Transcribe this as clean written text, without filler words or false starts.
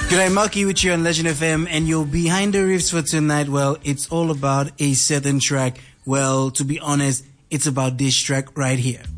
G'day, Marky with you on Legend FM, and your Behind the Riffs for tonight, well, it's all about a certain track. Well, to be honest, it's about this track right here.